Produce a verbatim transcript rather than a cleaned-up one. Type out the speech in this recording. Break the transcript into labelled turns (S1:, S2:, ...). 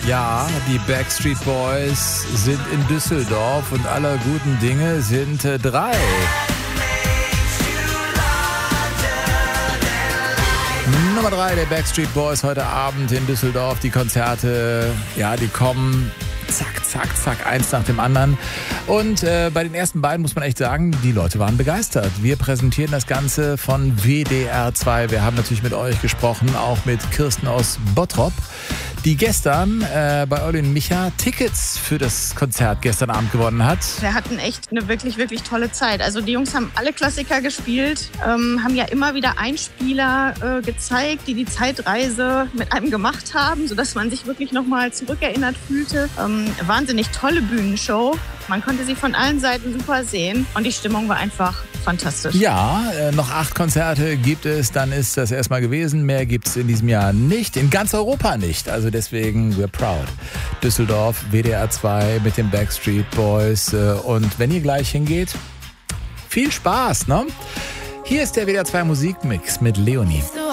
S1: Ja, die Backstreet Boys sind in Düsseldorf und aller guten Dinge sind äh, drei. Nummer drei der Backstreet Boys heute Abend in Düsseldorf. Die Konzerte, ja, die kommen zack, zack, zack, eins nach dem anderen. Und äh, bei den ersten beiden muss man echt sagen, die Leute waren begeistert. Wir präsentieren das Ganze von W D R zwei. Wir haben natürlich mit euch gesprochen, auch mit Kirsten aus Bottrop, die gestern äh, bei Olli und Micha Tickets für das Konzert gestern Abend gewonnen hat.
S2: Wir hatten echt eine wirklich, wirklich tolle Zeit. Also die Jungs haben alle Klassiker gespielt, ähm, haben ja immer wieder Einspieler äh, gezeigt, die die Zeitreise mit einem gemacht haben, sodass man sich wirklich nochmal zurückerinnert fühlte. Ähm, wahnsinnig tolle Bühnenshow. Man konnte sie von allen Seiten super sehen und die Stimmung war einfach fantastisch.
S1: Ja, äh, noch acht Konzerte gibt es, dann ist das erstmal gewesen. Mehr gibt es in diesem Jahr nicht, in ganz Europa nicht. Also deswegen, we're proud. Düsseldorf, W D R zwei mit den Backstreet Boys. Äh, und wenn ihr gleich hingeht, viel Spaß, ne? Hier ist der W D R zwei Musikmix mit Leonie.